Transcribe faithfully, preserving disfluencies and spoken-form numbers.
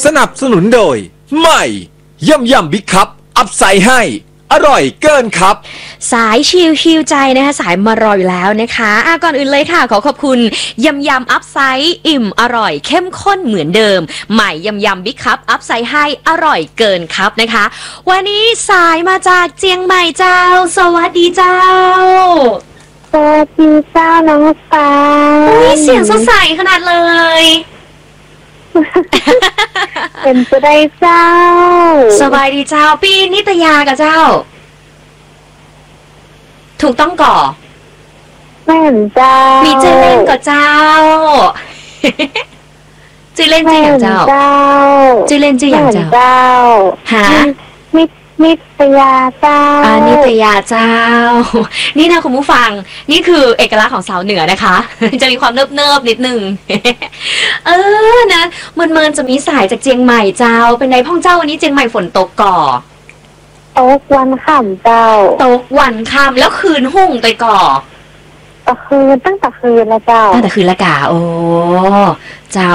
สนับสนุนโดยใหม่ย่ำย่ำบิ๊กคัพอัพไซด์ให้อร่อยเกินครับสายชิลชิลใจนะคะสายมารออยู่แล้วนะคะอ่ะก่อนอื่นเลยค่ะขอขอบคุณยำยำอัพไซด์อิ่มอร่อยเข้มข้นเหมือนเดิมใหม่ยำยำบิ๊กคัพอัพไซด์ให้อร่อยเกินครับนะคะวันนี้สายมาจากเจียงใหม่เจ้าสวัสดีเจ้าสวัสดีเจ้าน้องฟ้าอุ้ยเสียงสดใสขนาดเลยเป็นจะได้เจ้าสบายดีเจ้าปีนิตยากับเจ้าถูกต้องก่อแม่นเจ้ามีเจเล่นกับเจ้าจีเล่นจีอย่างเจ้าจีเล่นจีอย่างเจ้าหามินิตยาเจ้าอ่านิตยาเจ้านี่นะคุณผู้ฟังนี่คือเอกลักษณ์ของสาวเหนือนะคะจะมีความเนิบเนิบนิดนึงเออนะมันเมินจะมีสายจากเจียงใหม่เจ้าเป็นในพ่องเจ้าวันนี้เจียงใหม่ฝนตกก่อตกวันค่ำเจ้าตกวันค่ำแล้วคืนหุ่งไปก่อตะคืนตั้งแต่คืนละเจ้าตั้งแต่คืนละกาโอ้เจ้า